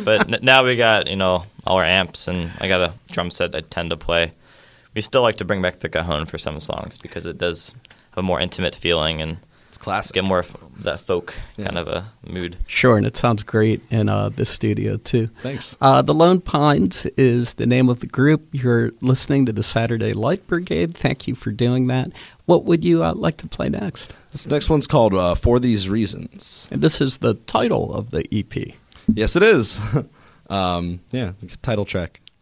But now we got, all our amps, and I got a drum set I tend to play. We still like to bring back the cajon for some songs because it does have a more intimate feeling and it's classic. Get more of that folk kind of a mood. Sure, and it sounds great in the studio, too. Thanks. The Lone Pines is the name of the group. You're listening to the Saturday Light Brigade. Thank you for doing that. What would you like to play next? This next one's called For These Reasons. And this is the title of the EP. Yes, it is. The title track.